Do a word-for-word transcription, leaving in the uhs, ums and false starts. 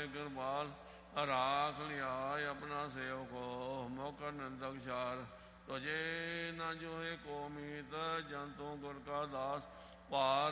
ਹੋਏ ਕਿਰਪਾਲ ਰਾਖ ਲਿਆਇ ਆਪਣਾ ਸੇਵਕੋ ਮੌਕਾ ਨਿੰਦਕ ਚਾਰ ਤੁਝੇ ਨਾ ਜੋਏ ਕੋ ਮੀਤ ਜੰਤੂ ਗੁਰ ਕਾ ਦਾਸ ਭਾਰ